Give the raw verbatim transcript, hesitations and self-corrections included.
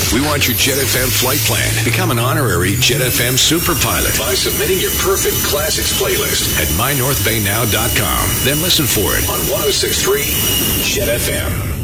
We want your Jet F M flight plan. Become an honorary Jet F M super pilot by submitting your perfect classics playlist at my north bay now dot com. Then listen for it on one oh six point three Jet F M.